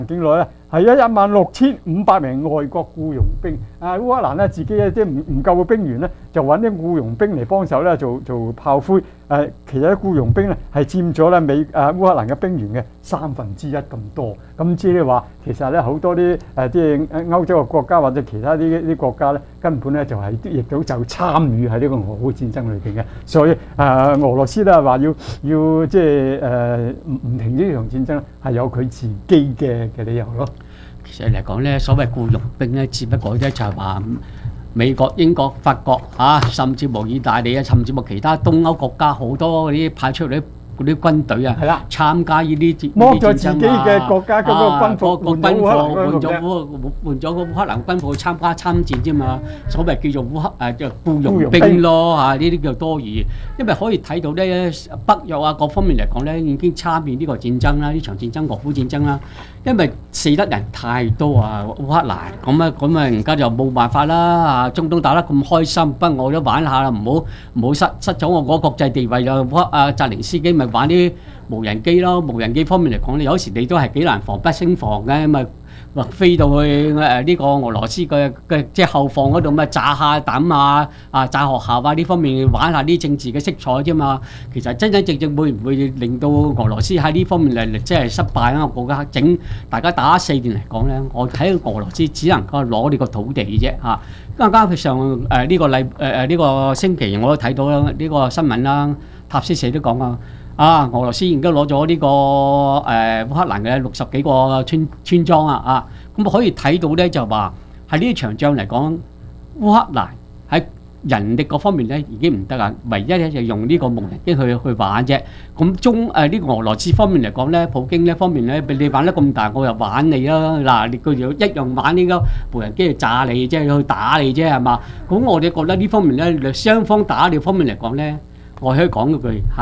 境內咧係有16,500名外國僱傭兵。烏克蘭咧自己即係唔夠嘅兵員咧，就揾啲僱傭兵嚟幫手咧做炮灰。其實啲僱傭兵咧係佔咗咧烏克蘭嘅兵員嘅1/3咁多。咁即係話其實咧好多啲即係歐洲嘅國家或者其他啲國家咧，根本咧就係亦都就參與喺呢個俄烏戰爭裏邊嘅。所以俄羅斯咧話要即係唔停呢場戰爭咧，係有佢自己嘅理由咯。 其實嚟講咧，所謂僱傭兵咧，只不過咧就係話美國、英國、法國甚至乎意大利甚至乎其他東歐國家好多嗰啲派出嚟嗰啲軍隊啊，參加呢啲戰爭剝咗自己嘅國家嗰個軍服， 換咗個烏克蘭軍服去參戰啫嘛。所謂叫做僱傭兵咯呢啲叫多餘，因為可以睇到咧北約各方面嚟講咧已經參與呢個戰爭啦，呢場戰爭俄烏戰爭啦。因為死得人太多烏克蘭咁而家就冇辦法啦中東打得咁開心，不過我都玩下啦，唔好失咗我嗰國際地位啦。澤連斯基咪玩啲無人機咯，無人機方面嚟講，有時你都係幾難防不勝防嘅，咪飛到去呢個俄羅斯嘅即係後方嗰度，咪炸下彈炸學校呢方面玩下啲政治嘅色彩啫嘛。其實真正會唔會令到俄羅斯喺呢方面嚟即係失敗啊？國家大家打4年嚟講咧，我睇俄羅斯只能夠攞呢個土地啫嚇。啱啱上呢個星期我都睇到呢個新聞啦，塔斯社都講俄羅斯已經攞咗呢個烏克蘭嘅60幾個村莊咁可以睇到咧，就話喺呢場仗嚟講，烏克蘭喺人力嗰方面咧已經唔得啦，唯一咧就用呢個無人機去玩啫。咁呢個俄羅斯方面嚟講咧，普京呢方面咧，俾你玩得咁大，我又玩你啦。嗱，你佢就一樣玩呢個無人機去炸你啫，去打你啫，係嘛？咁我哋覺得呢方面咧，雙方打呢方面嚟講咧，我可以講嗰句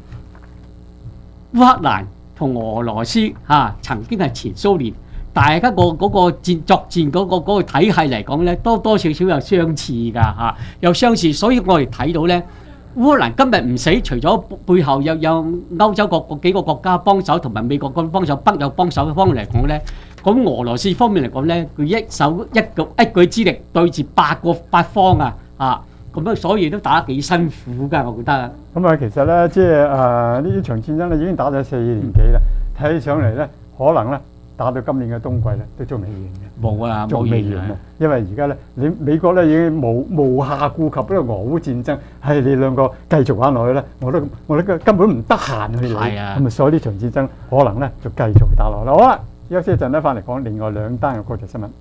烏克蘭同俄羅斯曾經係前蘇聯，大家嗰個作戰嗰個體系嚟講咧，多多少少有相似㗎有相似，所以我哋睇到咧，烏克蘭今日唔死，除咗背後有歐洲幾個國家幫手，同埋美國幫手、北約幫手嘅方面嚟講咧，咁俄羅斯方面嚟講咧，佢一舉之力對住八方咁所以都打得幾辛苦㗎，我覺得。 咁其實咧，即係呢場戰爭咧已經打咗4年幾啦。睇起上嚟咧，可能咧打到今年嘅冬季咧，都仲未完嘅。 冇啊， 仲未完啊！因為而家咧，美國咧已經無暇顧及呢個俄烏戰爭，係你兩個繼續玩落去咧，我都根本唔得閒去理。咁所以呢場戰爭可能咧就繼續打落去。好啦，休息一陣咧，翻嚟講另外2單嘅國際新聞。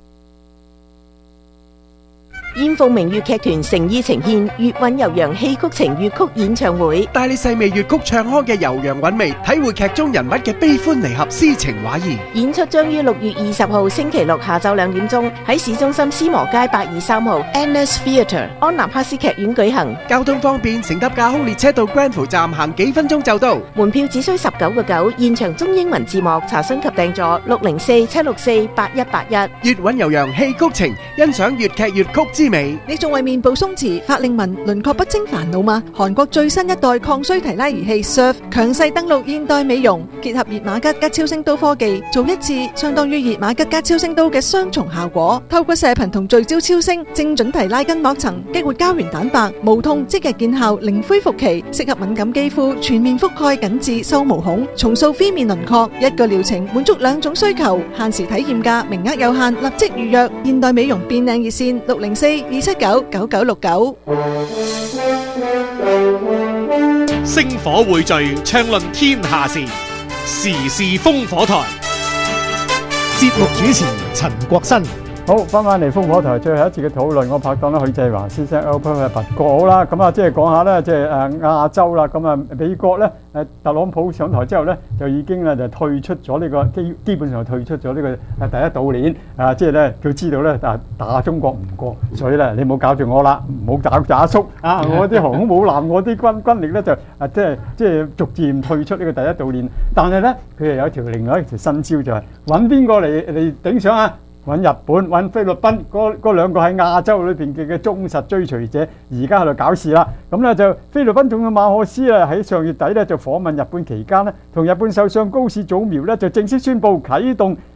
燕鳳鳴粵劇團誠意呈現粵韻悠揚戲曲情粵曲演唱會， 帶你細味粵曲唱腔嘅悠揚韻味，體會劇中人物嘅悲歡離合、詩情畫意。 演出將於6月20號星期六下晝2點鐘喺市中心斯摩街823號 Annex Theatre 安納克斯劇院舉行。 交通方便，乘搭架空列車到 Granville 站行幾分鐘就到。 門票只需19.9，現場中英文字幕，查詢及訂座604-764-8181。 粵韻悠揚戲曲情，欣賞粵劇粵曲之美。 你仲為面部鬆弛、法令紋、輪廓不清煩惱嗎？韓國最新一代抗衰提拉儀器 Surf 強勢登陸現代美容，結合熱瑪吉加超聲刀科技，做一次相當於熱瑪吉加超聲刀嘅雙重效果。透過射頻同聚焦超聲，精準提拉筋膜層，激活膠原蛋白，無痛即日見效，零恢復期，適合敏感肌膚，全面覆蓋緊致收毛孔，重塑phía面輪廓。一個療程滿足2種需求，限時體驗價，名額有限，立即預約。現代美容變靚熱線604-279-9969。 星火匯聚，暢論天下事，時事烽火台。 節目主持陳國新。 好，翻嚟烽火台最後一節嘅討論，我拍檔咧許繼華先生 Open 拔過好啦，咁即係講下咧，即係亞洲啦，咁美國咧特朗普上台之後咧，就已經就退出咗呢個基本上退出咗呢個第一島鏈即係咧佢知道咧打中國唔過，所以咧你冇搞住我啦，唔好搞阿叔我啲航空母艦，我啲軍力咧就即係逐漸退出呢個第一島鏈，但係咧佢又有另外一條新招，就係揾邊個嚟頂上揾日本、揾菲律賓嗰兩個喺亞洲裏邊嘅忠實追隨者，而家喺度搞事啦。咁咧就菲律賓總統馬可斯咧喺上月底咧就訪問日本期間咧，同日本首相高市早苗咧就正式宣布啟動